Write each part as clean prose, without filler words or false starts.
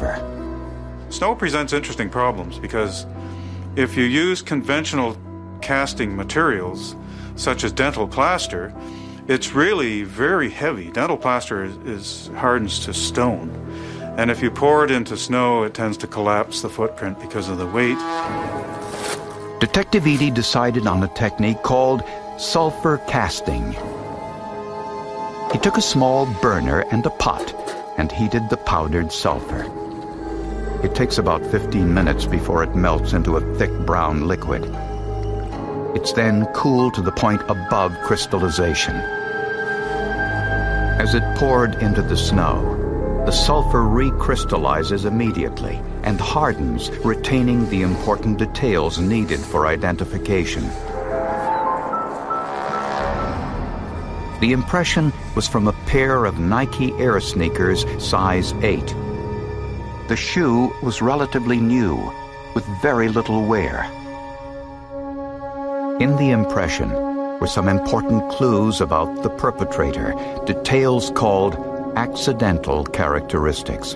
sulfur. Snow presents interesting problems because if you use conventional casting materials, such as dental plaster, it's really very heavy. Dental plaster hardens to stone. And if you pour it into snow, it tends to collapse the footprint because of the weight. Detective Eady decided on a technique called sulfur casting. He took a small burner and a pot and heated the powdered sulfur. It takes about 15 minutes before it melts into a thick brown liquid. It's then cooled to the point above crystallization. As it poured into the snow, the sulfur recrystallizes immediately and hardens, retaining the important details needed for identification. The impression was from a pair of Nike Air sneakers size 8. The shoe was relatively new, with very little wear. In the impression were some important clues about the perpetrator, details called accidental characteristics.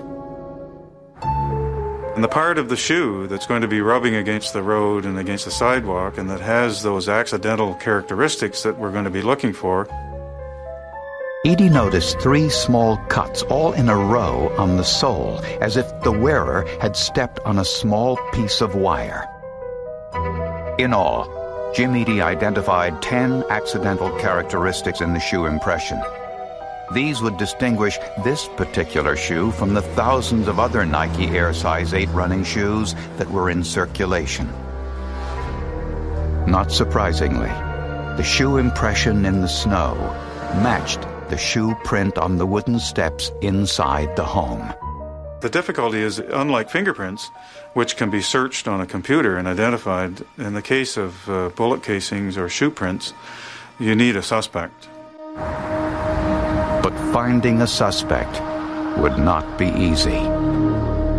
And the part of the shoe that's going to be rubbing against the road and against the sidewalk and that has those accidental characteristics that we're going to be looking for. Eady noticed 3 small cuts all in a row on the sole, as if the wearer had stepped on a small piece of wire. In all, Jim Eady identified 10 accidental characteristics in the shoe impression. These would distinguish this particular shoe from the thousands of other Nike Air size 8 running shoes that were in circulation. Not surprisingly, the shoe impression in the snow matched the shoe print on the wooden steps inside the home. The difficulty is, unlike fingerprints, which can be searched on a computer and identified, in the case of bullet casings or shoe prints, you need a suspect. But finding a suspect would not be easy.